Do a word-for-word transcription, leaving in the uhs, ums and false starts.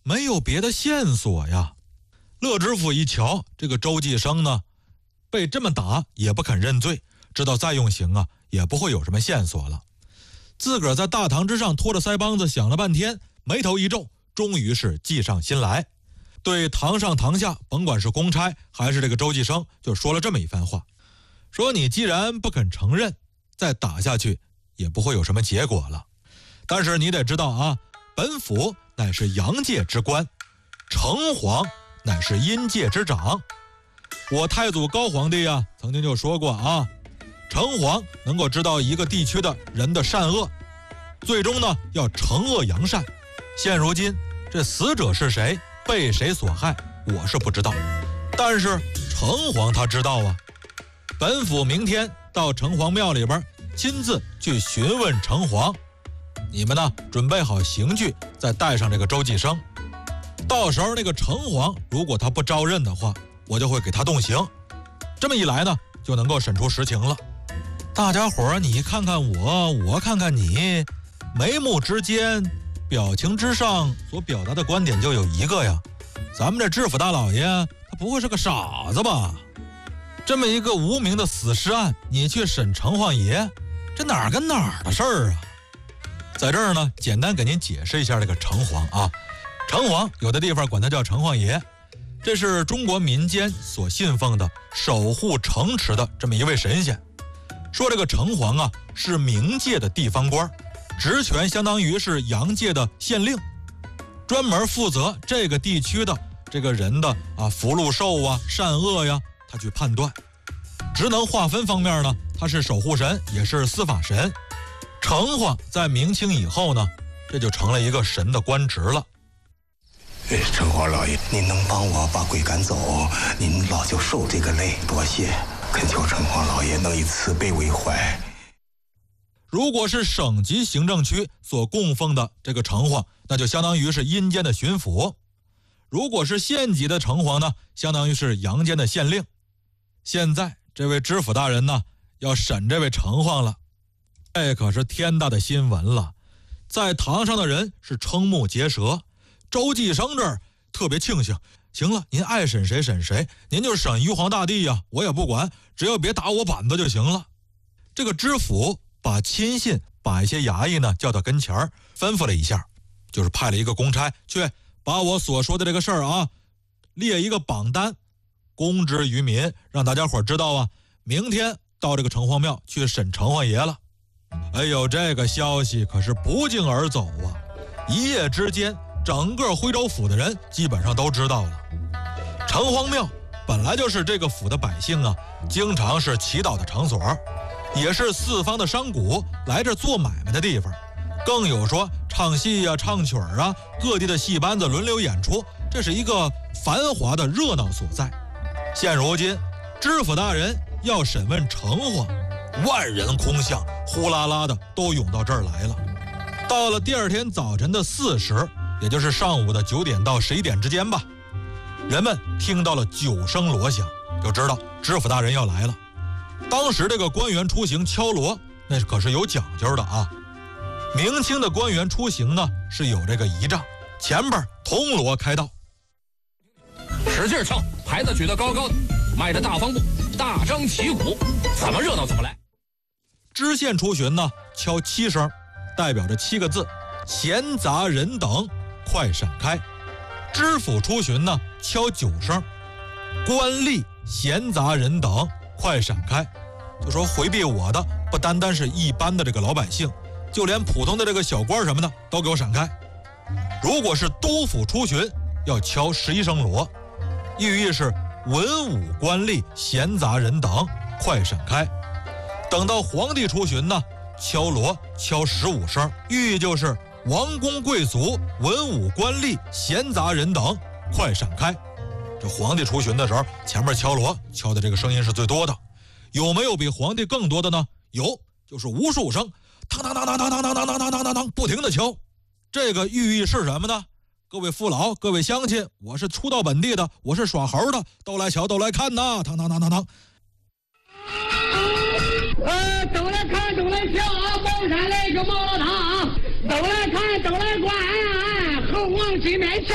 没有别的线索呀。乐知府一瞧，这个周继生呢，被这么打也不肯认罪，知道再用刑啊，也不会有什么线索了。自个儿在大堂之上拖着腮帮子想了半天，眉头一皱，终于是计上心来，对堂上堂下，甭管是公差还是这个周继生，就说了这么一番话，说你既然不肯承认，再打下去也不会有什么结果了。但是你得知道啊，本府乃是阳界之官，城隍乃是阴界之长。我太祖高皇帝呀，曾经就说过啊，城隍能够知道一个地区的人的善恶，最终呢要惩恶扬善。现如今这死者是谁，被谁所害，我是不知道，但是城隍他知道啊。本府明天到城隍庙里边亲自去询问城隍，你们呢准备好刑具，再带上这个周继生。到时候那个城隍如果他不招认的话，我就会给他动刑。这么一来呢，就能够审出实情了。大家伙儿你看看我，我看看你，眉目之间，表情之上所表达的观点就有一个呀，咱们这知府大老爷他不会是个傻子吧？这么一个无名的死尸案，你去审城隍爷，这哪儿跟哪儿的事儿啊？在这儿呢，简单给您解释一下这个城隍啊。城隍有的地方管他叫城隍爷，这是中国民间所信奉的守护城池的这么一位神仙。说这个城隍啊是冥界的地方官，职权相当于是阳界的县令，专门负责这个地区的这个人的啊福禄寿啊善恶呀，他去判断。职能划分方面呢，他是守护神，也是司法神。城隍在明清以后呢，这就成了一个神的官职了。 哎，城隍老爷，您能帮我把鬼赶走，您老就受这个累，多谢，恳求城隍老爷能以慈悲为怀。 如果是省级行政区所供奉的这个城隍，那就相当于是阴间的巡抚；如果是县级的城隍呢，相当于是阳间的县令。现在这位知府大人呢，要审这位城隍了，这可是天大的新闻了。在堂上的人是瞠目结舌，周继生这儿特别庆幸，行了，您爱审谁审谁，您就审玉皇大帝呀，我也不管，只要别打我板子就行了。这个知府把亲信把一些衙役呢叫到跟前儿，吩咐了一下，就是派了一个公差去把我所说的这个事儿啊列一个榜单，公之于民，让大家伙知道啊，明天到这个城隍庙去审城隍爷了。哎呦，这个消息可是不胫而走啊，一夜之间整个徽州府的人基本上都知道了。城隍庙本来就是这个府的百姓啊经常是祈祷的场所，也是四方的商贾来这做买卖的地方，更有说唱戏啊唱曲儿啊，各地的戏班子轮流演出，这是一个繁华的热闹所在。现如今知府大人要审问城隍，万人空巷，呼啦啦的都涌到这儿来了。到了第二天早晨的巳时，也就是上午的九点到十一点之间吧，人们听到了九声锣响，就知道知府大人要来了。当时这个官员出行敲锣，那可是有讲究的啊。明清的官员出行呢是有这个仪仗，前边铜锣开道， 使劲敲，牌子举得高高的，迈着大方步，大张旗鼓，怎么热闹怎么来。 知县出巡呢敲七声，代表着七个字：闲杂人等快闪开。知府出巡呢敲九声，官吏闲杂人等快闪开。就说回避我的不单单是一般的这个老百姓，就连普通的这个小官什么的都给我闪开。如果是督府出巡，要敲十一声锣，寓意是文武官吏闲杂人等快闪开。等到皇帝出巡呢，敲锣敲十五声，寓意就是王公贵族文武官吏闲杂人等快闪开。这皇帝出巡的时候，前面敲锣敲的这个声音是最多的。有没有比皇帝更多的呢？有，就是无数声，当当当当当当当当当当当当，不停的敲。这个寓意是什么呢？各位父老，各位乡亲，我是初到本地的，我是耍猴的，都来瞧，都来看呐！当当当当当。 呃，都来看，都来瞧，茅山来个毛堂，都来看，都来观，猴王金面。